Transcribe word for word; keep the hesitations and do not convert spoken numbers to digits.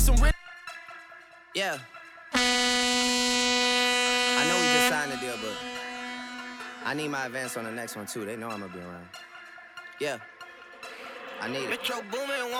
some real. Yeah. I know we just signed the deal, but I need my advance on the next one too. They know I'm gonna be around. Yeah. I need it. Metro Boomin.